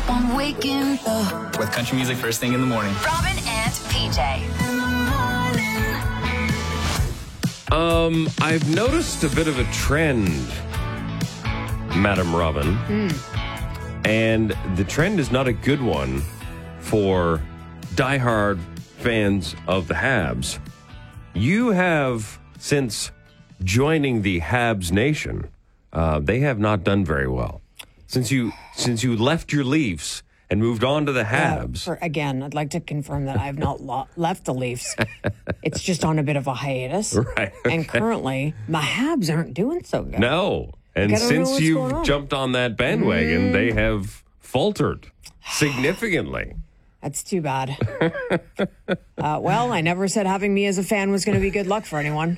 keep on waking up. With country music first thing in the morning. Robin and PJ. I've noticed a bit of a trend, Madam Robin. And the trend is not a good one for diehard fans of the Habs. You have, since joining the Habs Nation, they have not done very well. Since you left your Leafs and moved on to the Habs. Again, I'd like to confirm that I have not left the Leafs. It's just on a bit of a hiatus. Right. Okay. And currently, my Habs aren't doing so good. No. And since you've jumped on that bandwagon, they have faltered significantly. That's too bad. Well, I never said having me as a fan was going to be good luck for anyone.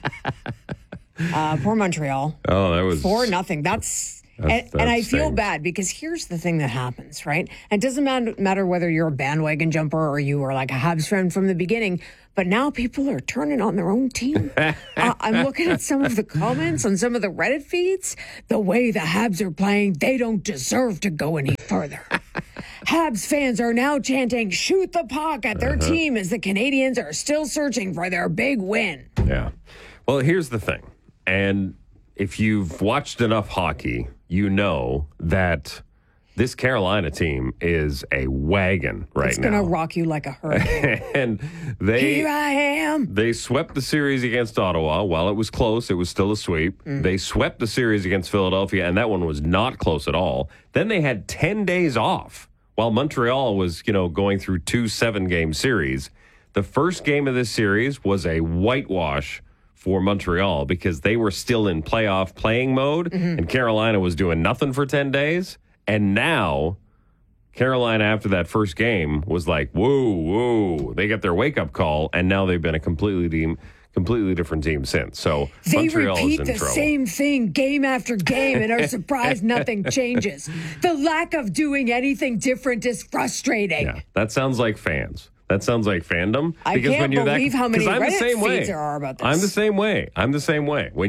Poor Montreal. Oh, that was 4-0. That's and I feel bad because here's the thing that happens, right? It doesn't matter whether you're a bandwagon jumper or you were like a Habs fan from the beginning, but now people are turning on their own team. I'm looking at some of the comments on some of the Reddit feeds. The way the Habs are playing, they don't deserve to go any further. Habs fans are now chanting, shoot the puck at their team as the Canadians are still searching for their big win. Yeah. Well, here's the thing. And if you've watched enough hockey, you know that this Carolina team is a wagon right now. It's going to rock you like a hurricane. And here I am. They swept the series against Ottawa. While it was close, it was still a sweep. They swept the series against Philadelphia, and that one was not close at all. Then they had 10 days off while Montreal was, going through 2 7-game series. The first game of this series was a whitewash for Montreal because they were still in playoff playing mode, and Carolina was doing nothing for 10 days. And now Carolina, after that first game, was like, whoa. They got their wake-up call, and now they've been a completely different team since. So they Montreal repeat is in the trouble. Same thing game after game and are surprised nothing changes. The lack of doing anything different is frustrating. Yeah, that sounds like fans. That sounds like fandom. I can't believe how many Reddit feeds there are about this. I'm the same way. When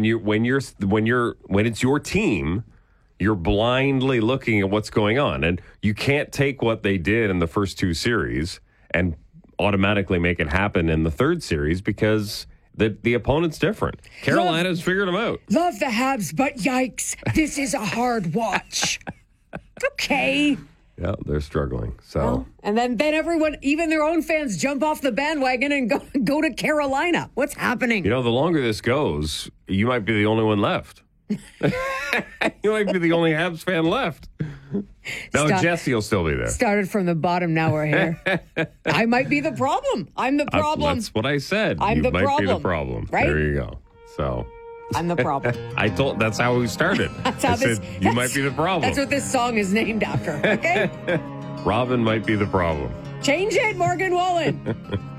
it's your team, you're blindly looking at what's going on, and you can't take what they did in the first 2 series and automatically make it happen in the third series because the opponent's different. Carolina's figured them out. Love the Habs, but yikes, this is a hard watch. Okay. Yeah, they're struggling. So, well, and then everyone, even their own fans, jump off the bandwagon and go to Carolina. What's happening? the longer this goes, you might be the only one left. You might be the only Habs fan left. No, Jesse will still be there. Started from the bottom, now we're here. I might be the problem. I'm the problem. That's what I said. I'm the problem. You might be the problem. Right? There you go. So I'm the problem. That's how we started. You might be the problem. That's what this song is named after. Okay? Robin might be the problem. Change it, Morgan Wallen.